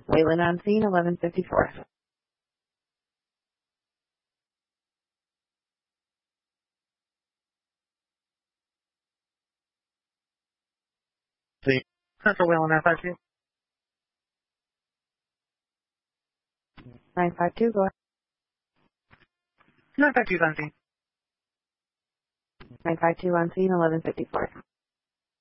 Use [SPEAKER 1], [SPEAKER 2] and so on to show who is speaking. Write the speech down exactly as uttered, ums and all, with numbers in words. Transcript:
[SPEAKER 1] Wayland on scene, eleven fifty-four.
[SPEAKER 2] See. Central Wayland nine five two.
[SPEAKER 1] nine five two, go ahead.
[SPEAKER 2] nine five two is on scene.
[SPEAKER 1] nine five two on scene, eleven fifty-four.